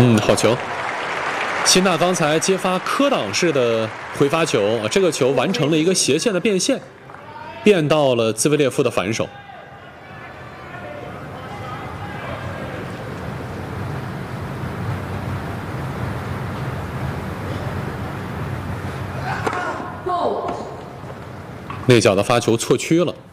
好球！辛纳刚才接发科挡式的回发球，这个球完成了一个斜线的变线，变到了兹维列夫的反手。内角的发球错区了。